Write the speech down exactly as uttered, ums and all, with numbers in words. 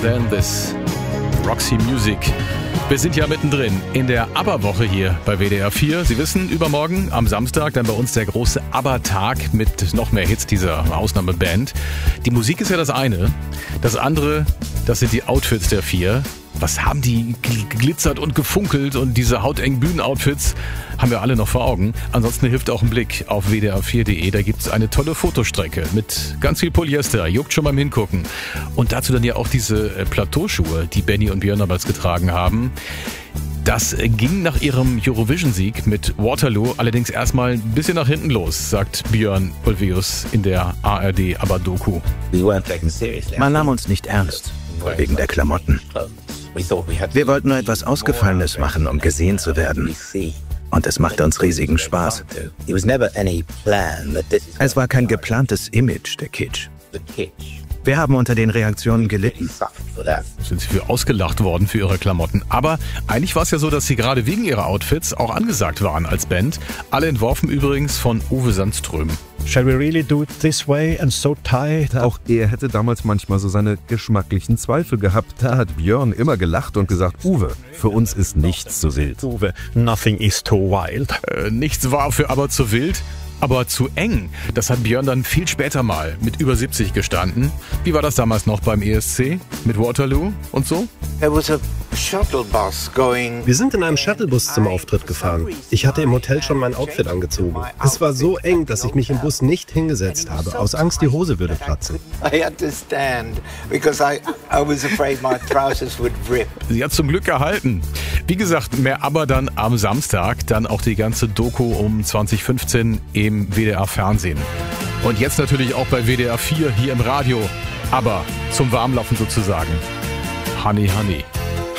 Than This. Roxy Music. Wir sind ja mittendrin in der ABBA-Woche hier bei W D R vier. Sie wissen, übermorgen am Samstag dann bei uns der große ABBA-Tag mit noch mehr Hits dieser Ausnahmeband. Die Musik ist ja das eine. Das andere, das sind die Outfits der vier. Was haben die geglitzert und gefunkelt, und diese hautengen Bühnenoutfits haben wir alle noch vor Augen. Ansonsten hilft auch ein Blick auf W D R vier Punkt de. Da gibt es eine tolle Fotostrecke mit ganz viel Polyester. Juckt schon beim Hingucken. Und dazu dann ja auch diese Plateauschuhe, die Benny und Björn damals getragen haben. Das ging nach ihrem Eurovision-Sieg mit Waterloo allerdings erstmal ein bisschen nach hinten los, sagt Björn Ulvaeus in der A R D ABBA-Doku. Man nahm uns nicht ernst, wegen der Klamotten. Wir wollten nur etwas Ausgefallenes machen, um gesehen zu werden. Und es machte uns riesigen Spaß. Es war kein geplantes Image, der Kitsch. Wir haben unter den Reaktionen gelitten. Sind sie für ausgelacht worden für ihre Klamotten. Aber eigentlich war es ja so, dass sie gerade wegen ihrer Outfits auch angesagt waren als Band. Alle entworfen übrigens von Uwe Sandström. Shall we really do it this way and so tight? Auch er hätte damals manchmal so seine geschmacklichen Zweifel gehabt. Da hat Björn immer gelacht und gesagt, Uwe, für uns ist nichts zu wild. Uwe, nothing is too wild. Äh, nichts war für aber zu wild. Aber zu eng. Das hat Björn dann viel später mal mit über siebzig gestanden. Wie war das damals noch beim E S C mit Waterloo und so? Wir sind in einem Shuttlebus zum Auftritt gefahren. Ich hatte im Hotel schon mein Outfit angezogen. Es war so eng, dass ich mich im Bus nicht hingesetzt habe, aus Angst, die Hose würde platzen. Sie hat zum Glück gehalten. Wie gesagt, mehr aber dann am Samstag, dann auch die ganze Doku um zwanzig fünfzehn im W D R-Fernsehen. Und jetzt natürlich auch bei W D R vier hier im Radio, aber zum Warmlaufen sozusagen. Honey, Honey.